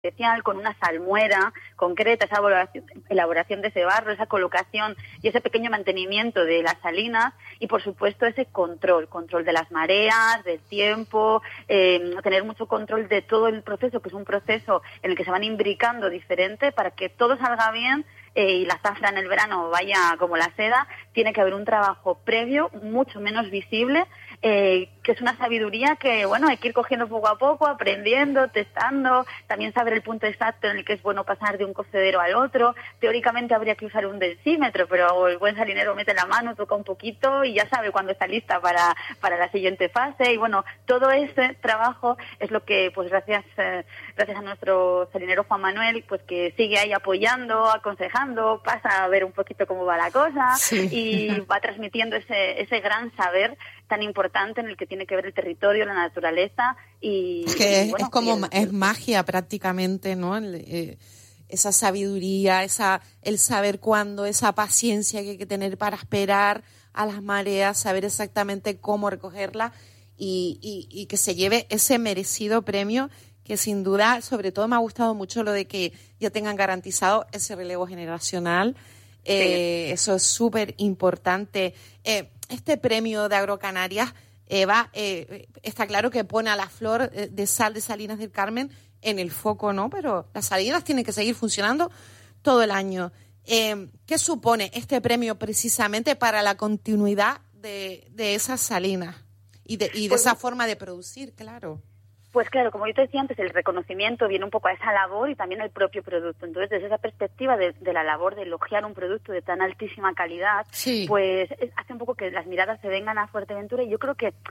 especial, con una salmuera concreta, esa elaboración de ese barro, esa colocación y ese pequeño mantenimiento de las salinas y, por supuesto, ese control de las mareas, del tiempo, tener mucho control de todo el proceso, que es un proceso en el que se van imbricando diferente para que todo salga bien. Y la zafra en el verano vaya como la seda. Tiene que haber un trabajo previo, mucho menos visible, que es una sabiduría que, bueno, hay que ir cogiendo poco a poco, aprendiendo, testando, también saber el punto exacto en el que es bueno pasar de un cocedero al otro. Teóricamente habría que usar un densímetro, pero el buen salinero mete la mano, toca un poquito y ya sabe cuándo está lista para la siguiente fase. Y bueno, todo ese trabajo es lo que, pues gracias a nuestro salinero Juan Manuel, pues que sigue ahí apoyando, aconsejando, pasa a ver un poquito cómo va la cosa, sí, y va transmitiendo ese gran saber tan importante en el que tiene que ver el territorio, la naturaleza y... Que bueno, es como, es magia prácticamente, ¿no? Esa sabiduría, el saber cuándo, esa paciencia que hay que tener para esperar a las mareas, saber exactamente cómo recogerla y que se lleve ese merecido premio, que sin duda, sobre todo me ha gustado mucho lo de que ya tengan garantizado ese relevo generacional. Sí. Eso es súper importante. Este premio de Agrocanarias, Eva, está claro que pone a la flor de sal de Salinas del Carmen en el foco, ¿no? Pero las salinas tienen que seguir funcionando todo el año. ¿Qué supone este premio precisamente para la continuidad de esas salinas y de esa forma de producir, claro? Pues claro, como yo te decía antes, el reconocimiento viene un poco a esa labor y también al propio producto. Entonces, desde esa perspectiva de la labor de elogiar un producto de tan altísima calidad, sí, pues hace un poco que las miradas se vengan a Fuerteventura y yo creo que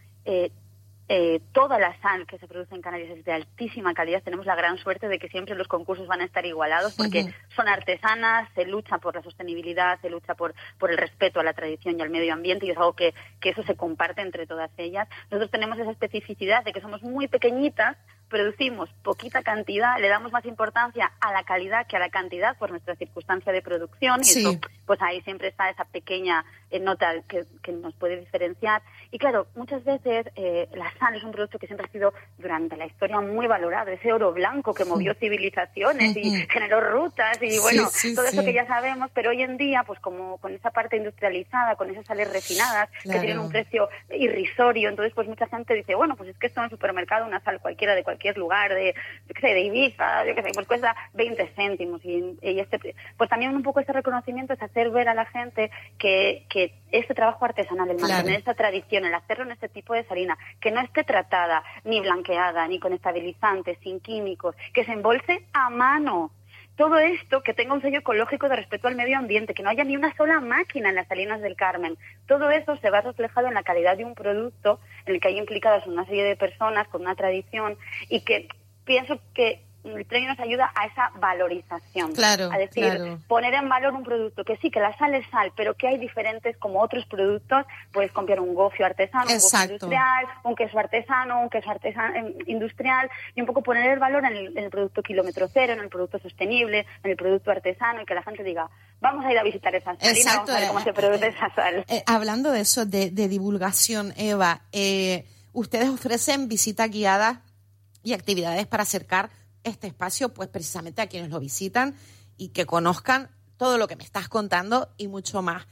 toda la sal que se produce en Canarias es de altísima calidad. Tenemos la gran suerte de que siempre los concursos van a estar igualados porque son artesanas, se lucha por la sostenibilidad, se lucha por el respeto a la tradición y al medio ambiente y es algo que eso se comparte entre todas ellas. Nosotros tenemos esa especificidad de que somos muy pequeñitas, producimos poquita cantidad, le damos más importancia a la calidad que a la cantidad por nuestra circunstancia de producción y sí, eso, pues ahí siempre está esa pequeña nota que nos puede diferenciar. Y claro, muchas veces la sal es un producto que siempre ha sido durante la historia muy valorado, ese oro blanco que movió civilizaciones y generó rutas y bueno, todo eso que ya sabemos, pero hoy en día, pues como con esa parte industrializada, con esas sales refinadas que tienen un precio irrisorio, entonces pues mucha gente dice, bueno, pues es que esto en el supermercado, una sal cualquiera de cualquier lugar, de Ibiza, pues cuesta 20 céntimos y pues también un poco ese reconocimiento es hacer ver a la gente que este trabajo artesanal, el mantener esta tradición, el hacerlo en este tipo de salina, que no esté tratada, ni blanqueada, ni con estabilizantes, sin químicos, que se embolse a mano. Todo esto que tenga un sello ecológico de respeto al medio ambiente, que no haya ni una sola máquina en las Salinas del Carmen. Todo eso se va reflejado en la calidad de un producto en el que hay implicadas una serie de personas con una tradición y que pienso que el premio nos ayuda a esa valorización, a decir, poner en valor un producto que sí, que la sal es sal, pero que hay diferentes como otros productos. Puedes comprar un gofio artesano, un gofio industrial, un queso artesano, industrial, y un poco poner el valor en el producto kilómetro cero, en el producto sostenible, en el producto artesano, y que la gente diga, vamos a ir a visitar esa sal y vamos a ver cómo se produce esa sal. Hablando de eso, de divulgación, Eva, ustedes ofrecen visitas guiadas y actividades para acercar este espacio, pues precisamente a quienes lo visitan y que conozcan todo lo que me estás contando y mucho más.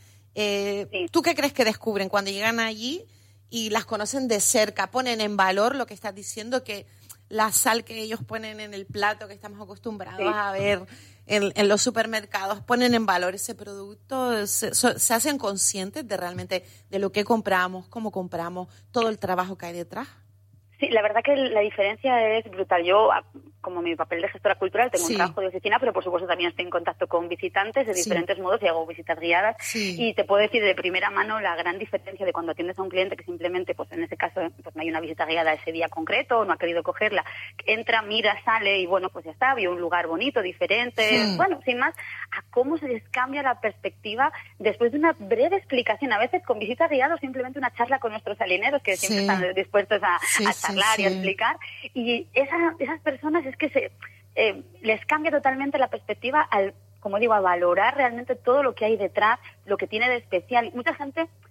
¿Tú qué crees que descubren cuando llegan allí y las conocen de cerca? ¿Ponen en valor lo que estás diciendo, que la sal que ellos ponen en el plato que estamos acostumbrados a ver en los supermercados, ponen en valor ese producto? ¿Se hacen conscientes de realmente de lo que compramos, cómo compramos, todo el trabajo que hay detrás? Sí, la verdad que la diferencia es brutal. Yo, como mi papel de gestora cultural, tengo un trabajo de oficina, pero por supuesto también estoy en contacto con visitantes de diferentes modos y hago visitas guiadas. Y te puedo decir de primera mano la gran diferencia de cuando atiendes a un cliente que simplemente, pues en ese caso, pues no hay una visita guiada ese día concreto, o no ha querido cogerla. Entra, mira, sale y bueno, pues ya está, vio un lugar bonito, diferente. Bueno, sin más, a cómo se les cambia la perspectiva después de una breve explicación. A veces con visitas guiadas, simplemente una charla con nuestros salineros que siempre están dispuestos a charlar y a explicar, y esas personas es que les cambia totalmente la perspectiva como digo, a valorar realmente todo lo que hay detrás, lo que tiene de especial. Mucha gente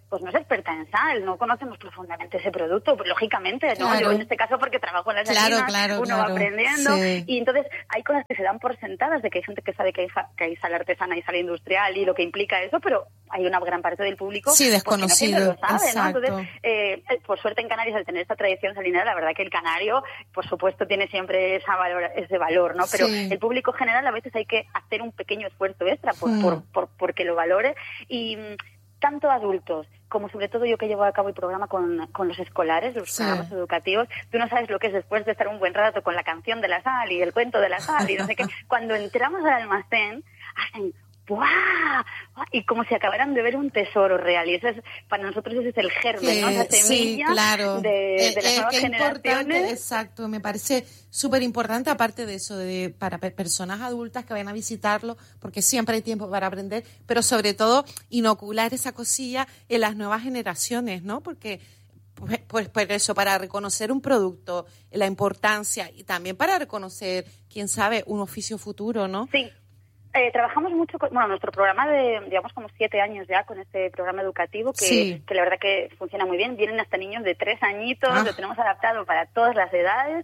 pues no es experta en sal, no conocemos profundamente ese producto, pues, lógicamente, ¿no? Claro. Yo en este caso porque trabajo en las salinas, uno va aprendiendo, sí. Y entonces hay cosas que se dan por sentadas, de que hay gente que sabe que hay sal artesana y sal industrial y lo que implica eso, pero hay una gran parte del público desconocido, que no lo sabe, ¿no? exacto. Entonces, por suerte en Canarias, al tener esta tradición salinera, la verdad que el canario, por supuesto, tiene siempre ese valor, ¿no? Pero el público general a veces hay que hacer un pequeño esfuerzo extra porque lo valore, y tanto adultos como sobre todo yo que llevo a cabo el programa con los escolares, los programas educativos, tú no sabes lo que es después de estar un buen rato con la canción de la sal y el cuento de la sal y no sé qué, cuando entramos al almacén, hacen ¡buah! Y como si acabaran de ver un tesoro real. Y eso es, para nosotros ese es el germen, ¿no? Esa semilla de las nuevas generaciones. Exacto, me parece súper importante, aparte de eso, para personas adultas que vayan a visitarlo, porque siempre hay tiempo para aprender, pero sobre todo inocular esa cosilla en las nuevas generaciones, ¿no? Porque pues eso, para reconocer un producto, la importancia, y también para reconocer, quién sabe, un oficio futuro, ¿no? Sí. Trabajamos mucho nuestro programa llevamos como 7 años ya con este programa educativo que la verdad que funciona muy bien. Vienen hasta niños de 3 añitos, lo tenemos adaptado para todas las edades.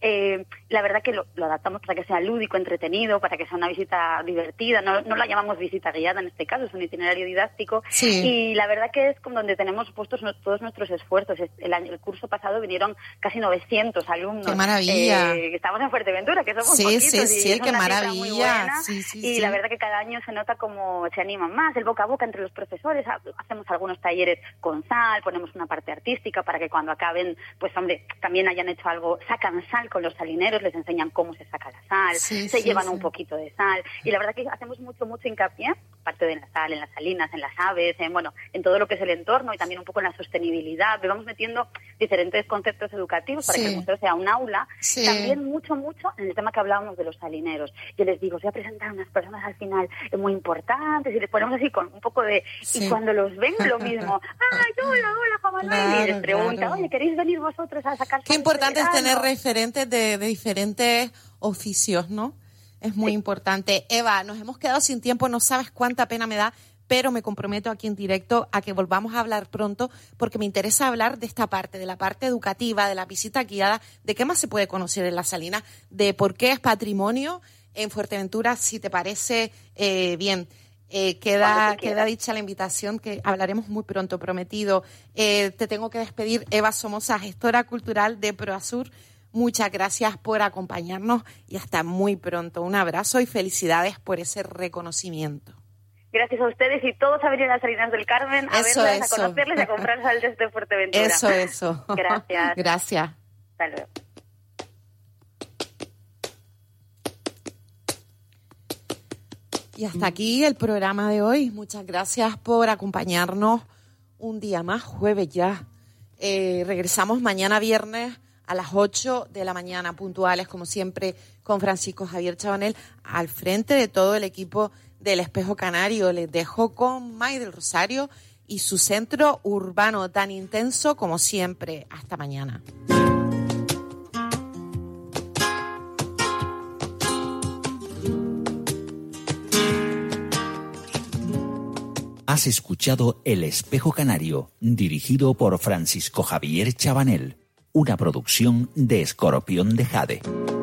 La verdad que lo adaptamos para que sea lúdico, entretenido, para que sea una visita divertida. No la llamamos visita guiada en este caso, es un itinerario didáctico. Y la verdad que es con donde tenemos puestos todos nuestros esfuerzos. El curso pasado vinieron casi 900 alumnos. ¡Qué maravilla! Estamos en Fuerteventura, que somos poquitos. Sí, qué maravilla. Y la verdad que cada año se nota como se animan más, el boca a boca entre los profesores. Hacemos algunos talleres con sal, ponemos una parte artística para que cuando acaben, pues hombre, también hayan hecho algo, sacan sal con los salineros, les enseñan cómo se saca la sal, se llevan un poquito de sal. Y la verdad que hacemos mucho hincapié, aparte de la sal, en las salinas, en las aves, en todo lo que es el entorno y también un poco en la sostenibilidad. Vamos metiendo diferentes conceptos educativos para que el museo sea un aula. También mucho en el tema que hablábamos de los salineros. Yo les digo, os voy a presentar unas personas al final muy importantes y les ponemos así con un poco de... Y cuando los ven, lo mismo. ¡Ay, hola, Juan Manuel! Y les pregunta, oye, ¿queréis venir vosotros a sacar... Qué importante es tener referentes de diferentes oficios, ¿no? Es muy importante. Eva, nos hemos quedado sin tiempo, no sabes cuánta pena me da, pero me comprometo aquí en directo a que volvamos a hablar pronto porque me interesa hablar de esta parte, de la parte educativa, de la visita guiada, de qué más se puede conocer en la Salina, de por qué es patrimonio en Fuerteventura, si te parece bien. Queda dicha la invitación, que hablaremos muy pronto, prometido. Te tengo que despedir. Eva Somoza, gestora cultural de Proasur. Muchas gracias por acompañarnos y hasta muy pronto. Un abrazo y felicidades por ese reconocimiento. Gracias a ustedes y todos a venir a las Salinas del Carmen, a verlas, a conocerles y a comprar sal desde Fuerteventura. Eso. Gracias. Gracias. Hasta luego. Y hasta aquí el programa de hoy. Muchas gracias por acompañarnos un día más, jueves ya. Regresamos mañana viernes a las 8 de la mañana, puntuales, como siempre, con Francisco Javier Chabanel, al frente de todo el equipo del Espejo Canario. Les dejo con May del Rosario y su centro urbano tan intenso como siempre. Hasta mañana. Has escuchado El Espejo Canario, dirigido por Francisco Javier Chabanel, una producción de Escorpión de Jade.